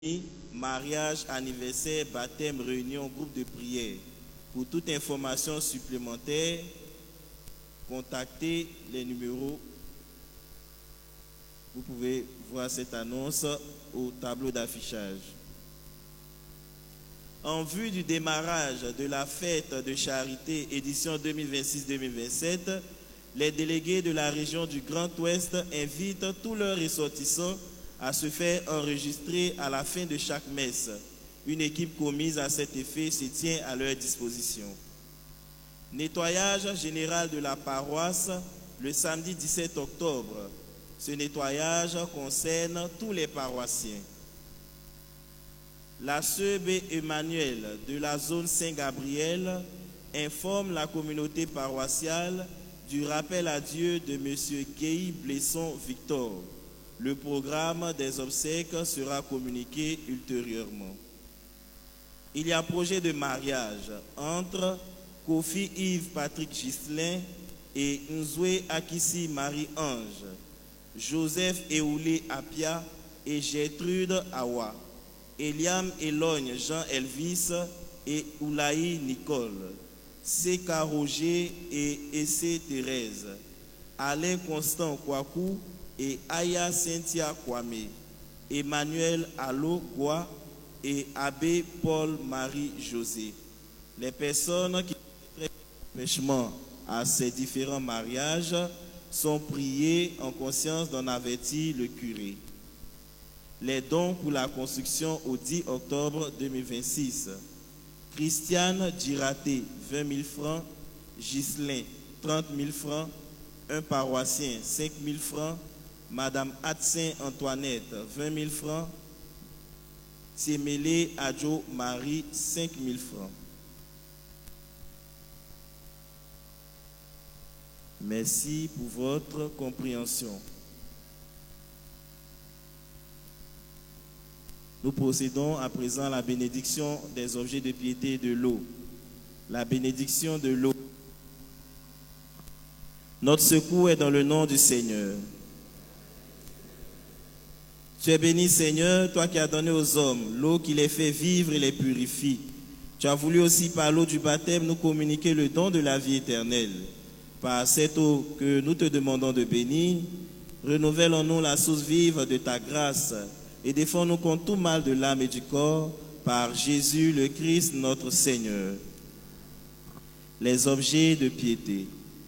mariage, anniversaire, baptême, réunion, groupe de prière. Pour toute information supplémentaire, contactez les numéros. Vous pouvez voir cette annonce au tableau d'affichage. En vue du démarrage de la fête de charité édition 2026-2027, les délégués de la région du Grand Ouest invitent tous leurs ressortissants à se faire enregistrer à la fin de chaque messe. Une équipe commise à cet effet se tient à leur disposition. Nettoyage général de la paroisse le samedi 17 octobre. Ce nettoyage concerne tous les paroissiens. La sœur B. Emmanuel de la zone Saint-Gabriel informe la communauté paroissiale du rappel à Dieu de M. Guéhi Blesson Victor. Le programme des obsèques sera communiqué ultérieurement. Il y a projet de mariage entre Kofi Yves Patrick Gislin et Nzoué Akissi Marie-Ange, Joseph Eoulé Apia et Gertrude Awa, Eliam Elogne Jean Elvis et Oulaï Nicole, Seka Roger et Essé Thérèse, Alain Constant Kwaku et Aya Cynthia Kwame, Emmanuel Allo Gwa et Abbé Paul Marie José. Les personnes qui prêtent fraîchement à ces différents mariages sont priées en conscience d'en avertir le curé. Les dons pour la construction au 10 octobre 2026. Christiane Diraté, 20 000 francs. Ghislain, 30 000 francs. Un paroissien, 5 000 francs. Madame Atsin Antoinette, 20 000 francs. Sémélé Adjo Marie, 5 000 francs. Merci pour votre compréhension. Nous procédons à présent à la bénédiction des objets de piété de l'eau. La bénédiction de l'eau. Notre secours est dans le nom du Seigneur. Tu es béni, Seigneur, toi qui as donné aux hommes l'eau qui les fait vivre et les purifie. Tu as voulu aussi par l'eau du baptême nous communiquer le don de la vie éternelle. Par cette eau que nous te demandons de bénir, renouvelle en nous la source vive de ta grâce et défends-nous contre tout mal de l'âme et du corps, par Jésus le Christ notre Seigneur. Les objets de piété.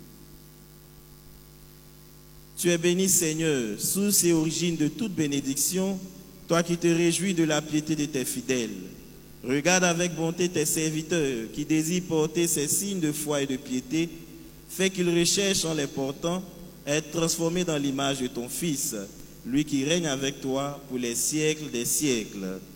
Tu es béni, Seigneur, source et origine de toute bénédiction, toi qui te réjouis de la piété de tes fidèles. Regarde avec bonté tes serviteurs qui désirent porter ces signes de foi et de piété, fais qu'ils recherchent en les portant à être transformés dans l'image de ton Fils, lui qui règne avec toi pour les siècles des siècles.